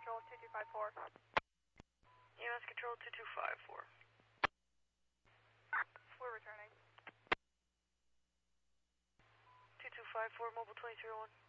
Control 2254. EMS Control 2254. We're returning. 2254, Mobile 2301.